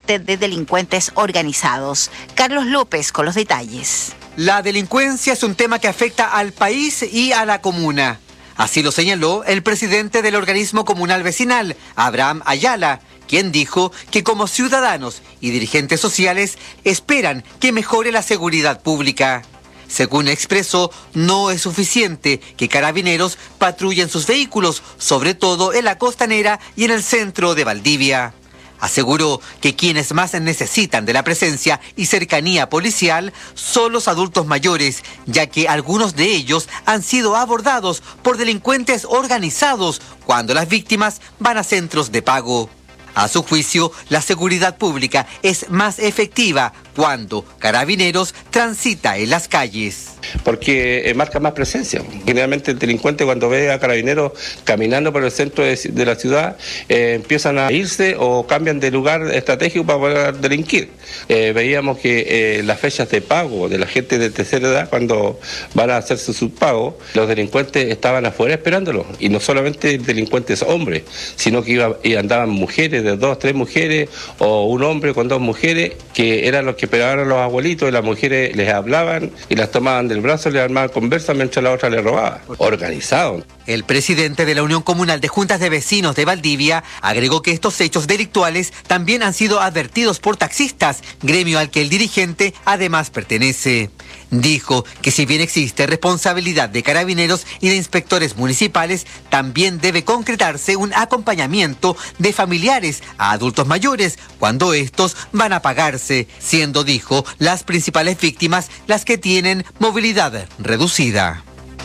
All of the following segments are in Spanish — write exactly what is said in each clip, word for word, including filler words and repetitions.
parte de delincuentes organizados. Carlos López con los detalles. La delincuencia es un tema que afecta al país y a la comuna. Así lo señaló el presidente del organismo comunal vecinal, Abraham Ayala, quien dijo que como ciudadanos y dirigentes sociales esperan que mejore la seguridad pública. Según expresó, no es suficiente que carabineros patrullen sus vehículos, sobre todo en la costanera y en el centro de Valdivia. Aseguró que quienes más necesitan de la presencia y cercanía policial son los adultos mayores, ya que algunos de ellos han sido abordados por delincuentes organizados cuando las víctimas van a centros de pago. A su juicio, la seguridad pública es más efectiva cuando Carabineros transita en las calles. Porque marca más presencia. Generalmente el delincuente cuando ve a Carabineros caminando por el centro de, de la ciudad eh, empiezan a irse o cambian de lugar estratégico para poder delinquir. Eh, veíamos que eh, las fechas de pago de la gente de tercera edad, cuando van a hacerse sus pagos, los delincuentes estaban afuera esperándolos. Y no solamente delincuentes hombres, sino que iba, y andaban mujeres de dos, tres mujeres o un hombre con dos mujeres que eran los que esperaban a los abuelitos y las mujeres les hablaban y las tomaban del brazo, le armaban conversa mientras la otra le robaba. Organizado. El presidente de la Unión Comunal de Juntas de Vecinos de Valdivia agregó que estos hechos delictuales también han sido advertidos por taxistas, gremio al que el dirigente además pertenece. Dijo que si bien existe responsabilidad de carabineros y de inspectores municipales, también debe concretarse un acompañamiento de familiares a adultos mayores cuando estos van a pagarse, siendo, dijo, las principales víctimas las que tienen movilidad reducida.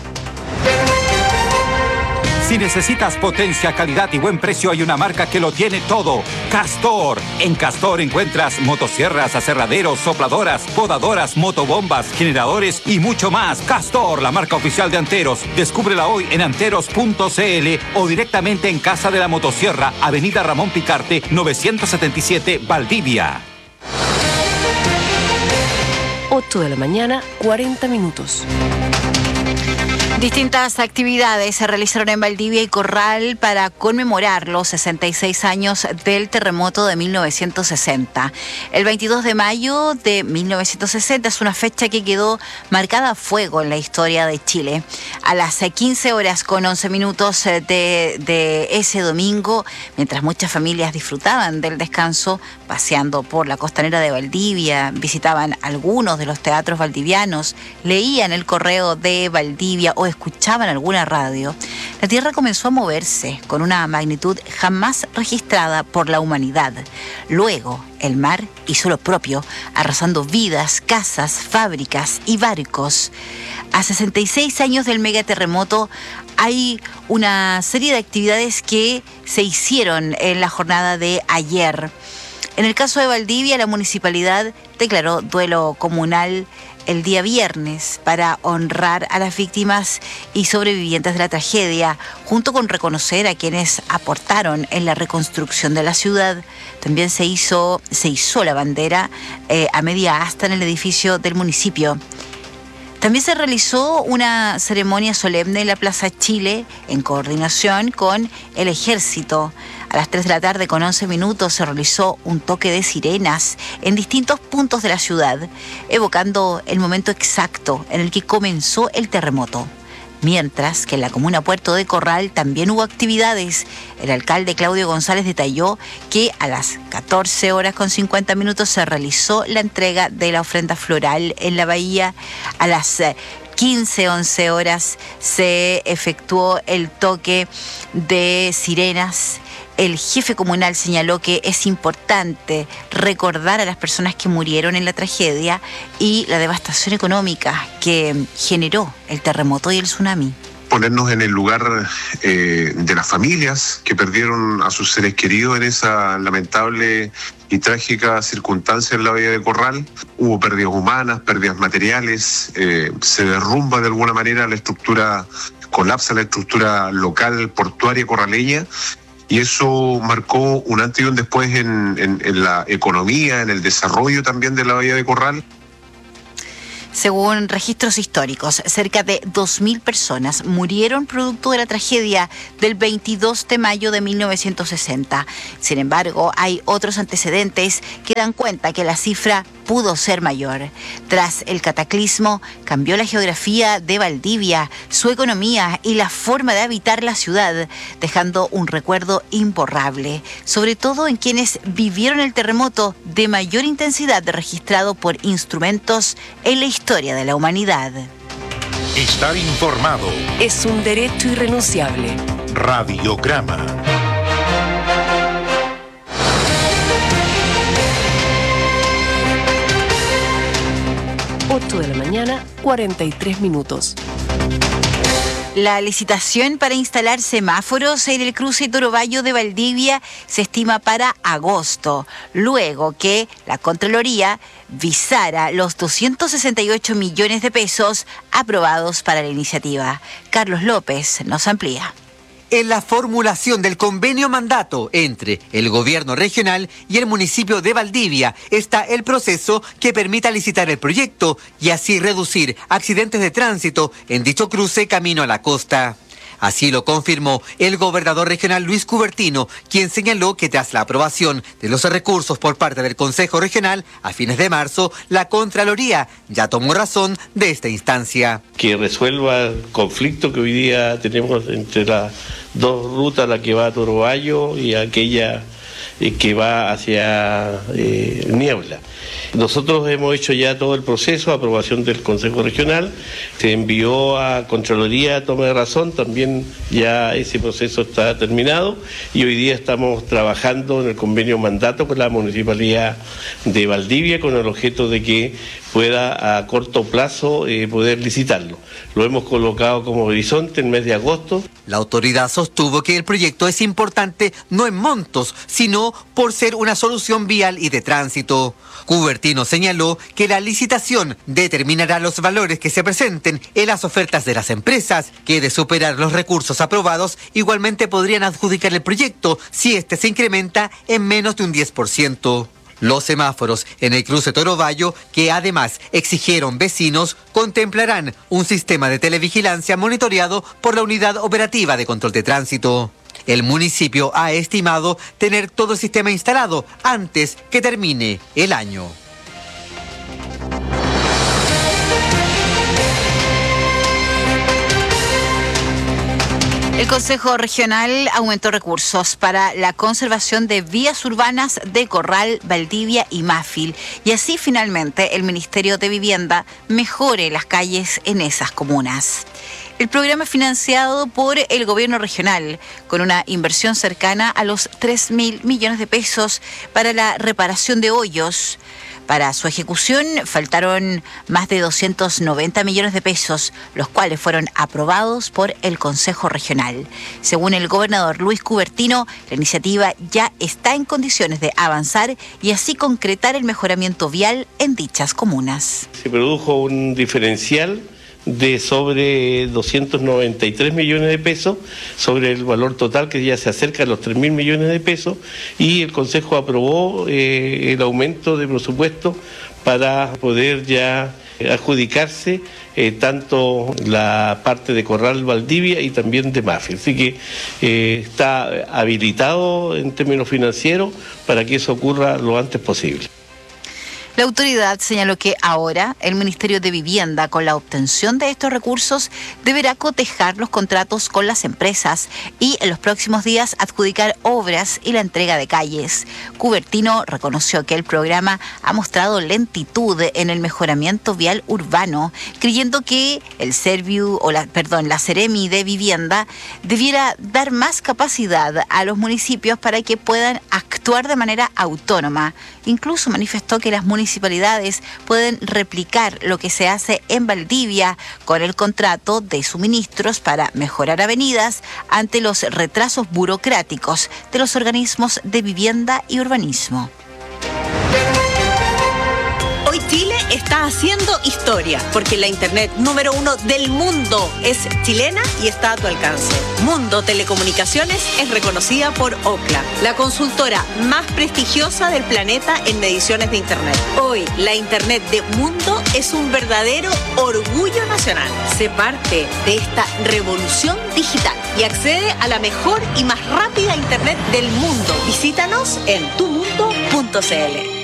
Si necesitas potencia, calidad y buen precio, hay una marca que lo tiene todo. Castor. En Castor encuentras motosierras, aserraderos, sopladoras, podadoras, motobombas, generadores y mucho más. Castor, la marca oficial de Anteros. Descúbrela hoy en anteros punto c l o directamente en Casa de la Motosierra, Avenida Ramón Picarte, novecientos setenta y siete, Valdivia. ocho de la mañana, cuarenta minutos. Distintas actividades se realizaron en Valdivia y Corral para conmemorar los sesenta y seis años del terremoto de mil novecientos sesenta. El veintidós de mayo de mil novecientos sesenta es una fecha que quedó marcada a fuego en la historia de Chile. A las quince horas con once minutos de, de ese domingo, mientras muchas familias disfrutaban del descanso, paseando por la costanera de Valdivia, visitaban algunos de los teatros valdivianos, leían el Correo de Valdivia o escuchaban alguna radio, la tierra comenzó a moverse con una magnitud jamás registrada por la humanidad. Luego, el mar hizo lo propio, arrasando vidas, casas, fábricas y barcos. A sesenta y seis años del megaterremoto, hay una serie de actividades que se hicieron en la jornada de ayer. En el caso de Valdivia, la municipalidad declaró duelo comunal el día viernes para honrar a las víctimas y sobrevivientes de la tragedia, junto con reconocer a quienes aportaron en la reconstrucción de la ciudad. También se hizo, se hizo la bandera eh, a media asta en el edificio del municipio. También se realizó una ceremonia solemne en la Plaza Chile en coordinación con el Ejército. A las tres de la tarde con once minutos se realizó un toque de sirenas en distintos puntos de la ciudad, evocando el momento exacto en el que comenzó el terremoto. Mientras que en la comuna Puerto de Corral también hubo actividades. El alcalde Claudio González detalló que a las catorce horas con cincuenta minutos se realizó la entrega de la ofrenda floral en la bahía. A las quince, once horas se efectuó el toque de sirenas. El jefe comunal señaló que es importante recordar a las personas que murieron en la tragedia y la devastación económica que generó el terremoto y el tsunami. Ponernos en el lugar eh, de las familias que perdieron a sus seres queridos en esa lamentable y trágica circunstancia en la bahía de Corral. Hubo pérdidas humanas, pérdidas materiales, eh, se derrumba de alguna manera la estructura, colapsa la estructura local portuaria corraleña. Y eso marcó un antes y un después en, en, en la economía, en el desarrollo también de la bahía de Corral. Según registros históricos, cerca de dos mil personas murieron producto de la tragedia del veintidós de mayo de mil novecientos sesenta. Sin embargo, hay otros antecedentes que dan cuenta que la cifra pudo ser mayor. Tras el cataclismo, cambió la geografía de Valdivia, su economía y la forma de habitar la ciudad, dejando un recuerdo imborrable, sobre todo en quienes vivieron el terremoto de mayor intensidad registrado por instrumentos en la historia de la humanidad. Estar informado Es un derecho irrenunciable. Radiograma. ocho de la mañana, cuarenta y tres minutos. La licitación para instalar semáforos en el cruce Torobayo de Valdivia se estima para agosto, luego que la Contraloría visara los doscientos sesenta y ocho millones de pesos aprobados para la iniciativa. Carlos López nos amplía. En la formulación del convenio mandato entre el gobierno regional y el municipio de Valdivia está el proceso que permita licitar el proyecto y así reducir accidentes de tránsito en dicho cruce camino a la costa. Así lo confirmó el gobernador regional Luis Cubertino, quien señaló que tras la aprobación de los recursos por parte del Consejo Regional a fines de marzo, la Contraloría ya tomó razón de esta instancia. Que resuelva el conflicto que hoy día tenemos entre las dos rutas, la que va a Torobayo y aquella eh, que va hacia eh, Niebla. Nosotros hemos hecho ya todo el proceso, aprobación del Consejo Regional, se envió a Contraloría a toma de razón, también ya ese proceso está terminado y hoy día estamos trabajando en el convenio mandato con la Municipalidad de Valdivia con el objeto de que pueda a corto plazo eh, poder licitarlo. Lo hemos colocado como horizonte en el mes de agosto. La autoridad sostuvo que el proyecto es importante no en montos, sino por ser una solución vial y de tránsito. Cubertino señaló que la licitación determinará los valores que se presenten en las ofertas de las empresas, que de superar los recursos aprobados igualmente podrían adjudicar el proyecto si este se incrementa en menos de un diez por ciento. Los semáforos en el cruce Torobayo, que además exigieron vecinos, contemplarán un sistema de televigilancia monitoreado por la Unidad Operativa de Control de Tránsito. El municipio ha estimado tener todo el sistema instalado antes que termine el año. El Consejo Regional aumentó recursos para la conservación de vías urbanas de Corral, Valdivia y Mafil, y así finalmente el Ministerio de Vivienda mejore las calles en esas comunas. El programa es financiado por el gobierno regional, con una inversión cercana a los tres mil millones de pesos para la reparación de hoyos. Para su ejecución faltaron más de doscientos noventa millones de pesos, los cuales fueron aprobados por el Consejo Regional. Según el gobernador Luis Cubertino, la iniciativa ya está en condiciones de avanzar y así concretar el mejoramiento vial en dichas comunas. Se produjo un diferencial de sobre doscientos noventa y tres millones de pesos sobre el valor total que ya se acerca a los tres mil millones de pesos y el Consejo aprobó eh, el aumento de presupuesto para poder ya adjudicarse eh, tanto la parte de Corral Valdivia y también de Mafil. Así que eh, está habilitado en términos financieros para que eso ocurra lo antes posible. La autoridad señaló que ahora el Ministerio de Vivienda, con la obtención de estos recursos, deberá cotejar los contratos con las empresas y en los próximos días adjudicar obras y la entrega de calles. Cubertino reconoció que el programa ha mostrado lentitud en el mejoramiento vial urbano, creyendo que el Serviu, o la, perdón, la Seremi de Vivienda debiera dar más capacidad a los municipios para que puedan actuar de manera autónoma. Incluso manifestó que las municipalidades municipalidades pueden replicar lo que se hace en Valdivia con el contrato de suministros para mejorar avenidas ante los retrasos burocráticos de los organismos de vivienda y urbanismo. Hoy Chile está haciendo historia, porque la internet número uno del mundo es chilena y está a tu alcance. Mundo Telecomunicaciones es reconocida por Ookla, la consultora más prestigiosa del planeta en mediciones de internet. Hoy, la internet de Mundo es un verdadero orgullo nacional. Sé parte de esta revolución digital y accede a la mejor y más rápida internet del mundo. Visítanos en tu mundo punto c l.